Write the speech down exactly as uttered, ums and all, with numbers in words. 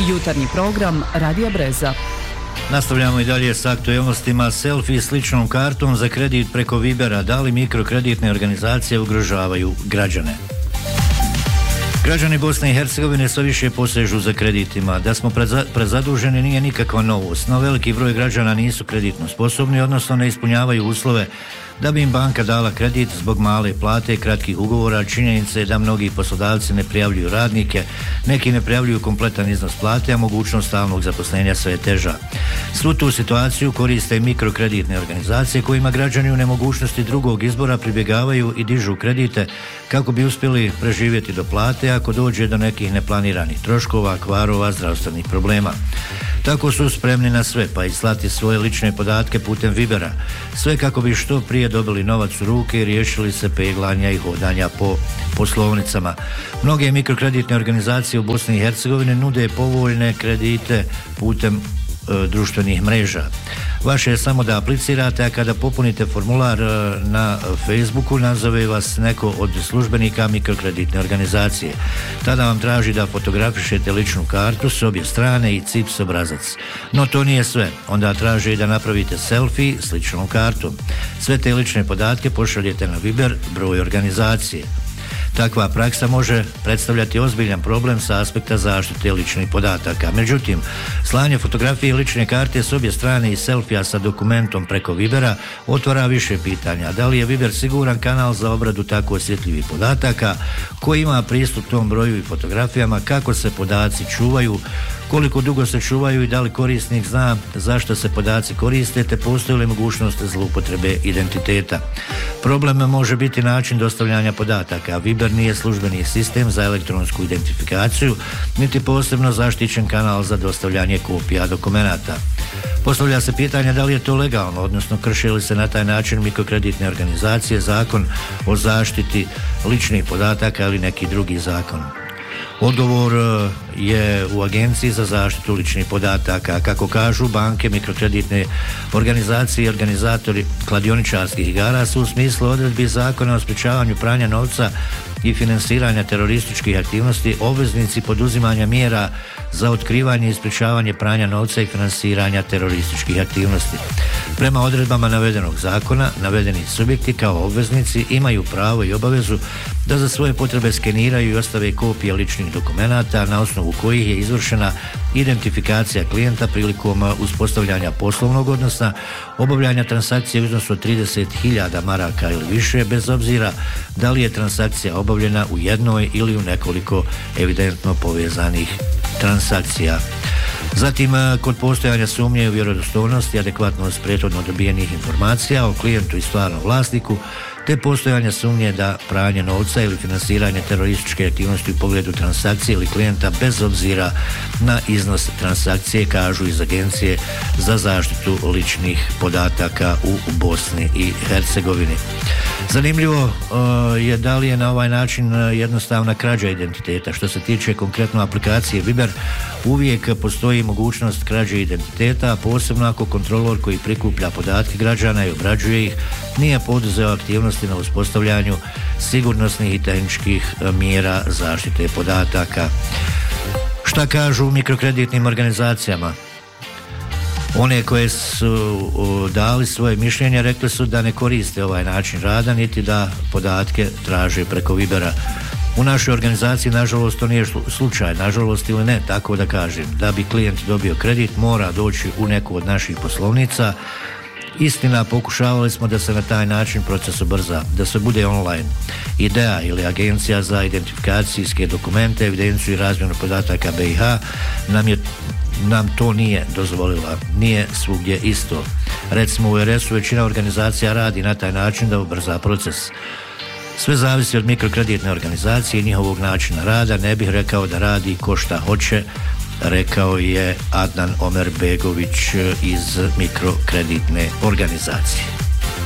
Jutarnji program Radija Breza. Nastavljamo i dalje s aktuelnostima. Selfie s ličnom kartom za kredit preko Vibera. Da li mikrokreditne organizacije ugrožavaju građane? Građani Bosne i Hercegovine sve više posežu za kreditima. Da smo prezaduženi nije nikakva novost, no veliki broj građana nisu kreditno sposobni, odnosno ne ispunjavaju uslove da bi im banka dala kredit zbog male plate, kratkih ugovora. Činjenica je da mnogi poslodavci ne prijavljuju radnike, neki ne prijavljuju kompletan iznos plate, a mogućnost stalnog zaposlenja sve je teža. Svu tu situaciju koriste mikrokreditne organizacije kojima građani u nemogućnosti drugog izbora pribjegavaju i dižu kredite kako bi uspjeli preživjeti do plate ako dođe do nekih neplaniranih troškova, kvarova, zdravstvenih problema. Tako su spremni na sve, pa i slati svoje lične podatke putem Vibera. Sve kako bi što prije dobili novac u ruke i riješili se peglanja i hodanja po poslovnicama. Mnoge mikrokreditne organizacije u Bosni i Hercegovini nude povoljne kredite putem e, društvenih mreža. Vaše je samo da aplicirate, a kada popunite formular na Facebooku, nazove vas neko od službenika mikrokreditne organizacije. Tada vam traži da fotografišete ličnu kartu s obje strane i C I P S obrazac. No to nije sve. Onda traži da napravite selfie s ličnom kartom. Sve te lične podatke pošaljete na Viber broj organizacije. Takva praksa može predstavljati ozbiljan problem sa aspekta zaštite ličnih podataka. Međutim, slanje fotografije lične karte s obje strane i selfija sa dokumentom preko Vibera otvara više pitanja. Da li je Viber siguran kanal za obradu tako osjetljivih podataka? Ko ima pristup tom broju i fotografijama? Kako se podaci čuvaju? Koliko dugo se čuvaju i da li korisnik zna zašto se podaci koriste, te postoji li mogućnost zloupotrebe identiteta? Problem može biti način dostavljanja podataka. Viber nije službeni sistem za elektronsku identifikaciju, niti posebno zaštićen kanal za dostavljanje kopija dokumenata. Postavlja se pitanje da li je to legalno, odnosno krši li se na taj način mikrokreditne organizacije zakon o zaštiti ličnih podataka ili neki drugi zakon. Odgovor je u Agenciji za zaštitu ličnih podataka. Kako kažu banke, mikrokreditne organizacije i organizatori kladioničarskih igara su u smislu odredbi zakona o sprječavanju pranja novca i finansiranja terorističkih aktivnosti obveznici poduzimanja mjera za otkrivanje i sprječavanje pranja novca i finansiranja terorističkih aktivnosti. Prema odredbama navedenog zakona, navedeni subjekti kao obveznici imaju pravo i obavezu da za svoje potrebe skeniraju i ostave kopije ličnih dokumenata na osnovu kojih je izvršena identifikacija klijenta prilikom uspostavljanja poslovnog odnosa, obavljanja transakcije u iznosu od trideset hiljada maraka ili više, bez obzira da li je transakcija obavljena u jednoj ili u nekoliko evidentno povezanih transakcija. Zatim, kod postojanja sumnje u vjerodostojnost i adekvatnost prethodno dobijenih informacija o klijentu i stvarnom vlasniku, te postojanja sumnje da pranje novca ili finansiranje terorističke aktivnosti u pogledu transakcije ili klijenta bez obzira na iznos transakcije, kažu iz Agencije za zaštitu ličnih podataka u Bosni i Hercegovini. Zanimljivo je da li je na ovaj način jednostavna krađa identiteta. Što se tiče konkretno aplikacije Viber, uvijek postoji mogućnost krađe identiteta, posebno ako kontrolor koji prikuplja podatke građana i obrađuje ih nije poduzeo aktivnosti na uspostavljanju sigurnosnih i tehničkih mjera zaštite podataka. Šta kažu mikrokreditnim organizacijama? One koje su dali svoje mišljenje rekli su da ne koriste ovaj način rada, niti da podatke traže preko Vibera. U našoj organizaciji, nažalost, to nije slučaj, nažalost ili ne, tako da kažem. Da bi klijent dobio kredit, mora doći u neku od naših poslovnica. Istina, pokušavali smo da se na taj način proces ubrza, da se bude online. Ideja ili Agencija za identifikacijske dokumente, evidenciju i razmjenu podataka B i H nam je nam to nije dozvolila, nije svugdje isto. Recimo u R S-u većina organizacija radi na taj način da ubrza proces. Sve zavisi od mikrokreditne organizacije i njihovog načina rada. Ne bih rekao da radi ko šta hoće, rekao je Adnan Omerbegović iz mikrokreditne organizacije.